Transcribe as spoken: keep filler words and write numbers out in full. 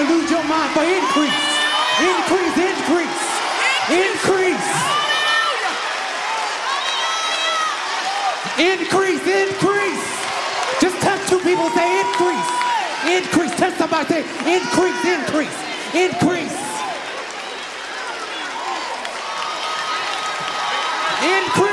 lose your mind for increase. Increase, increase, increase. Increase, increase. Just touch two people and say increase. Increase. Touch somebody, say increase, increase, increase. Increase.